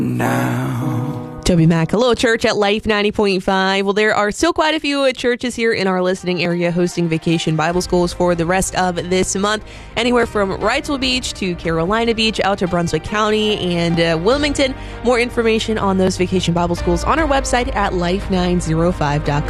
Toby Mac, hello, church at Life 90.5. Well, there are still quite a few churches here in our listening area hosting vacation Bible schools for the rest of this month. Anywhere from Wrightsville Beach to Carolina Beach, out to Brunswick County and Wilmington. More information on those vacation Bible schools on our website at life905.com.